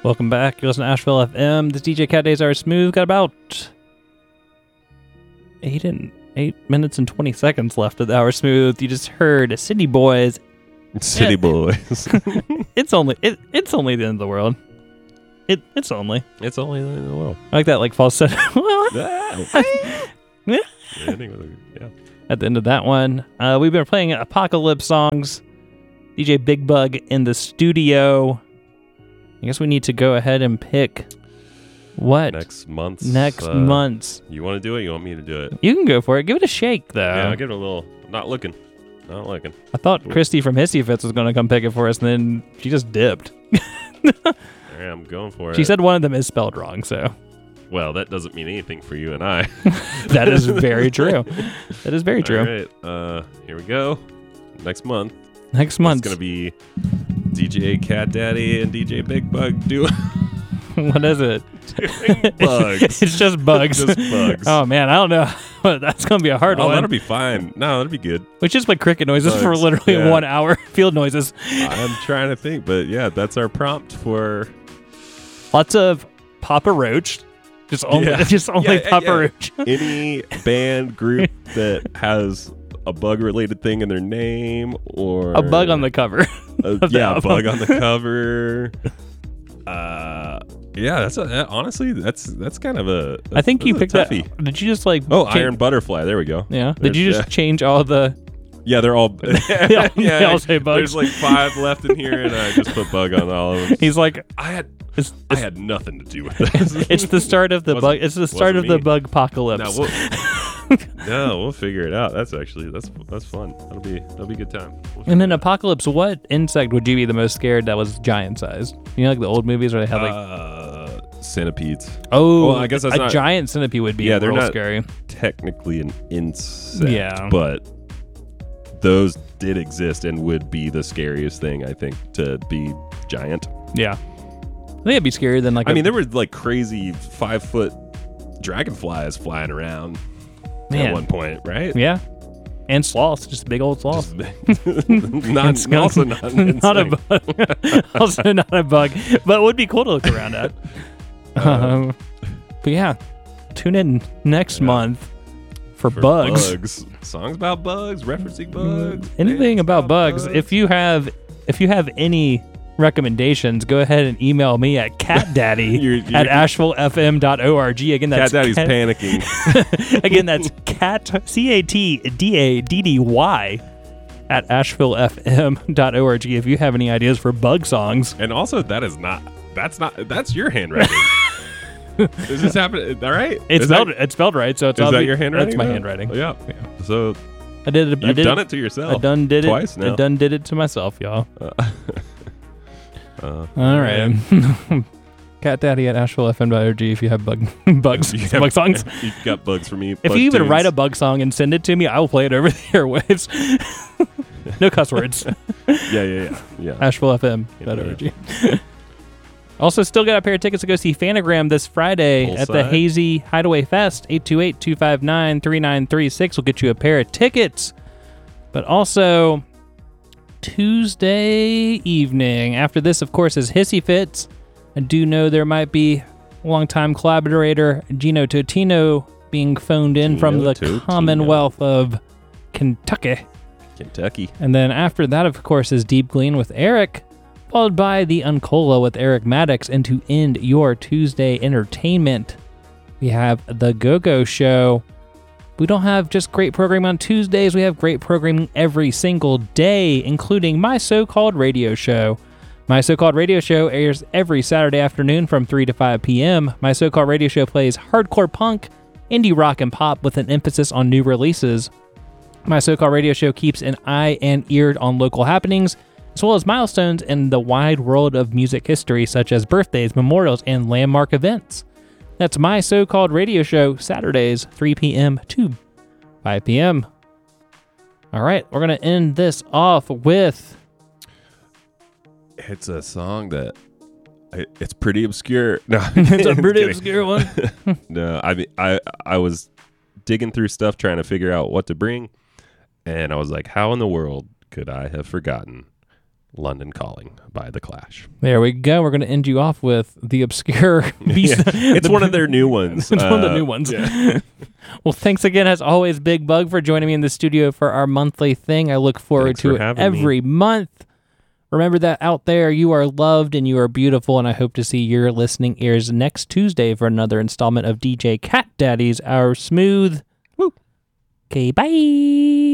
Welcome back. You're listening to Asheville FM. This DJ Cat Days Are Smooth. Got about 8 minutes and 20 seconds left of the Hour Smooth. You just heard City Boys. City Boys. It's only the end of the world. It's only the end of the world. I like that, like falsetto. Yeah. At the end of that one, we've been playing Apocalypse songs. DJ Big Bug in the studio. I guess we need to go ahead and pick what next month. month's. You want to do it? You want me to do it? You can go for it. Give it a shake, though. Yeah, I'll give it a little. Not looking. I thought Christy from Hissy Fits was going to come pick it for us, and then she just dipped. All right, I'm going for it. She said one of them is spelled wrong, so. Well, that doesn't mean anything for you and I. That is very true. That is very true. All right, here we go. Next month. Next month. It's going to be DJ Cat Daddy and DJ Big Bug doing. What is it? Bugs. It's just bugs. Just bugs. Oh, man. I don't know. That's going to be a hard one. That'll be fine. No, that'll be good. We just play cricket noises Bugs. for literally 1 hour. Field noises. I'm trying to think, but yeah, that's our prompt for. Lots of Papa Roach. Just only Papa Roach. Any band group that has a bug-related thing in their name, or A bug on the cover. A bug on the cover. Yeah, honestly, that's kind of a. I think you picked toughie. that. Did you just like? Iron Butterfly. There we go. Yeah. Did you just change all the? Yeah, they're all. They all say bugs. There's like 5 left in here, and I just put bug on all of them. He's like, I had nothing to do with this. It's the start of the bug. It's the start of the bug apocalypse. No, we'll figure it out. That's fun. That'll be a good time. And then Apocalypse, what insect would you be the most scared that was giant sized? You know, like the old movies where they have like centipedes. Oh, well, I guess that's a giant centipede would be they're real not scary. Technically an insect, yeah, but those did exist and would be the scariest thing, I think, to be giant. Yeah, I think it'd be scarier than like. I mean, there were like crazy 5-foot dragonflies flying around at one point, right? Yeah, and sloths, just big old sloths. Also not an not a bug. Also not a bug, but would be cool to look around at. But yeah, tune in next month for bugs. Songs about bugs, referencing bugs, anything about bugs. If you have any recommendations, go ahead and email me at catdaddy at ashevillefm.org. Again, that's Cat Daddy's panicking. Again, that's cat CATDADDY at ashevillefm.org if you have any ideas for bug songs. And also, that's your handwriting. Is this happening? All right, it's spelled right, so it's is that your handwriting? That's my handwriting. Yeah. So I did it. You've done it to yourself. I done did twice it. now. I done did it to myself, y'all. All right. Cat Daddy at ashevillefm.org if you have bugs songs. You've got bugs for me. If you even write a bug song and send it to me, I will play it over the airwaves. No cuss words. Yeah. ashevillefm.org. Also, still got a pair of tickets to go see Fanagram this Friday at the Hazy Hideaway Fest. 828-259-3936 will get you a pair of tickets. But also, Tuesday evening, after this, of course, is Hissy Fits. I do know there might be longtime collaborator Gino Totino being phoned in from the Commonwealth of Kentucky. And then after that, of course, is Deep Glean with Eric, followed by the Uncola with Eric Maddox. And to end your Tuesday entertainment, we have the Go-Go Show. We don't have just great programming on Tuesdays. We have great programming every single day, including My So-Called Radio Show. My So-Called Radio Show airs every Saturday afternoon from 3 to 5 p.m. My So-Called Radio Show plays hardcore punk, indie rock, and pop with an emphasis on new releases. My So-Called Radio Show keeps an eye and ear on local happenings, as well as milestones in the wide world of music history, such as birthdays, memorials, and landmark events. That's My So-Called Radio Show, Saturdays, 3 p.m. to 5 p.m. All right, we're going to end this off with... It's a song that... It's pretty obscure. No, it's a pretty obscure one. No, I mean, I was digging through stuff trying to figure out what to bring, and I was like, how in the world could I have forgotten London Calling by The Clash. There we go. We're going to end you off with the obscure beast. It's one of their new ones. It's one of the new ones. Yeah. Well, thanks again, as always, Big Bug, for joining me in the studio for our monthly thing. I look forward to it every month. Remember that out there, you are loved and you are beautiful, and I hope to see your listening ears next Tuesday for another installment of DJ Cat Daddy's Our Smooth. Woo. Okay, bye.